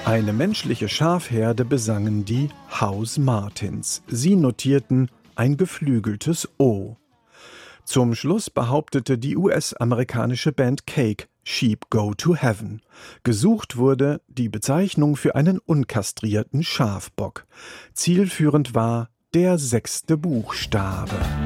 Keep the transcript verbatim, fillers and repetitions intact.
Eine menschliche Schafherde besangen die House Martins. Sie notierten ein geflügeltes O. Zum Schluss behauptete die U S-amerikanische Band Cake, Sheep Go to Heaven. Gesucht wurde die Bezeichnung für einen unkastrierten Schafbock. Zielführend war der sechste Buchstabe.